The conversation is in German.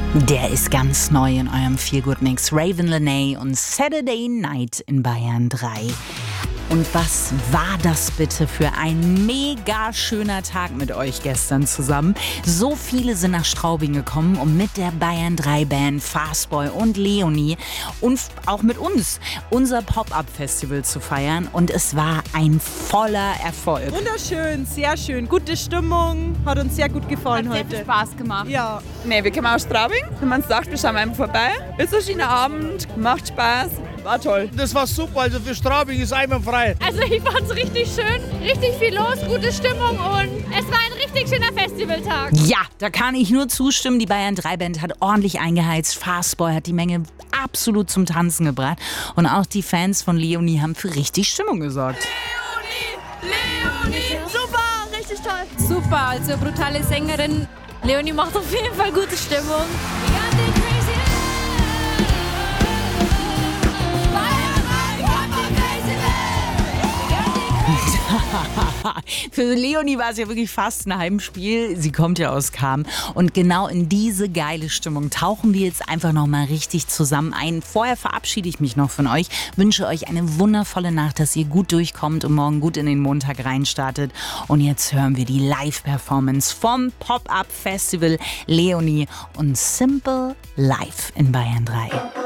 Der ist ganz neu in eurem Feel-Good-Mix. Raven Lenae und Saturday Night in Bayern 3. Und was war das bitte für ein mega schöner Tag mit euch gestern zusammen. So viele sind nach Straubing gekommen, um mit der Bayern 3 Band Fastboy und Leonie und auch mit uns unser Pop-Up-Festival zu feiern. Und es war ein voller Erfolg. Wunderschön, sehr schön. Gute Stimmung, hat uns sehr gut gefallen hat heute. Sehr viel Spaß gemacht. Ja. Nee, wir kommen aus Straubing. Wenn man sagt, wir schauen einfach vorbei. Ist ein schöner Abend, macht Spaß, war toll. Das war super, also für Straubing ist einwandfrei. Also ich fand es richtig schön, richtig viel los, gute Stimmung und es war ein richtig schöner Festivaltag. Ja, da kann ich nur zustimmen. Die Bayern 3 Band hat ordentlich eingeheizt. Fastboy hat die Menge absolut zum Tanzen gebracht. Und auch die Fans von Leonie haben für richtig Stimmung gesorgt. Leonie, super, richtig toll. Super, also brutale Sängerin. Leonie macht auf jeden Fall gute Stimmung. Für Leonie war es ja wirklich fast ein Heimspiel. Sie kommt ja aus Cham. Und genau in diese geile Stimmung tauchen wir jetzt einfach nochmal richtig zusammen ein. Vorher verabschiede ich mich noch von euch. Wünsche euch eine wundervolle Nacht, dass ihr gut durchkommt und morgen gut in den Montag reinstartet. Und jetzt hören wir die Live-Performance vom Pop-Up Festival Leonie und Simple Life in Bayern 3.